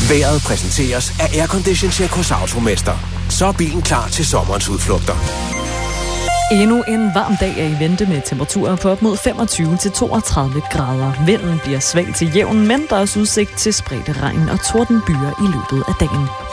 Vejret præsenteres af Aircondition Check hos Automester. Så er bilen klar til sommerens udflugter. Endnu en varm dag er i vente med temperaturer på op mod 25-32 grader. Vinden bliver svag til jævn, men der er også udsigt til spredte regn og tordenbyer i løbet af dagen.